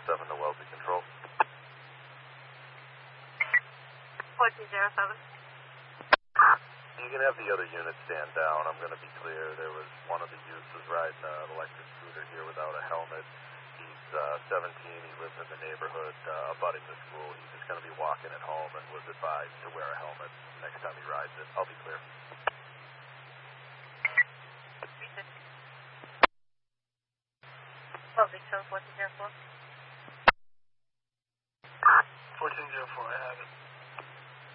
1407 to Wellesley Control. 1407. You can have the other unit stand down. I'm going to be clear. There was one of the youths was riding an electric scooter here without a helmet. He's 17. He lives in the neighborhood abutting the school. He's just going to be walking at home and was advised to wear a helmet next time he rides it. I'll be clear. 1404. 1404, I have it.